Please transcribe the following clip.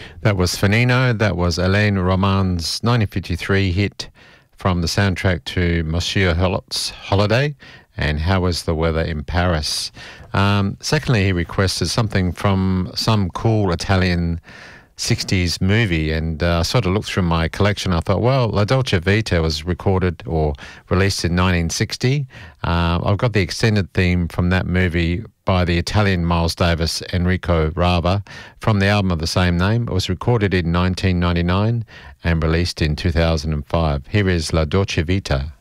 That was Fanino. That was Alain Roman's 1953 hit from the soundtrack to Monsieur Hulot's Holiday and How Was the Weather in Paris. Secondly, he requested something from some cool Italian 60s movie, and I sort of looked through my collection. I thought, well, La Dolce Vita was recorded or released in 1960. I've got the extended theme from that movie by the Italian Miles Davis, Enrico Rava, from the album of the same name. It was recorded in 1999 and released in 2005. Here is La Dolce Vita.